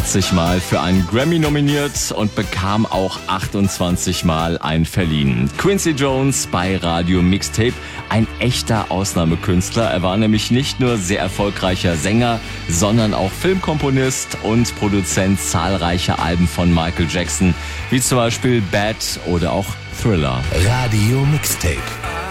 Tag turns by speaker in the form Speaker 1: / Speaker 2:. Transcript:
Speaker 1: 80 Mal für einen Grammy nominiert und bekam auch 28 Mal einen verliehen. Quincy Jones bei Radio Mixtape, ein echter Ausnahmekünstler. Er war nämlich nicht nur sehr erfolgreicher Sänger, sondern auch Filmkomponist und Produzent zahlreicher Alben von Michael Jackson, wie zum Beispiel Bad oder auch Thriller.
Speaker 2: Radio Mixtape.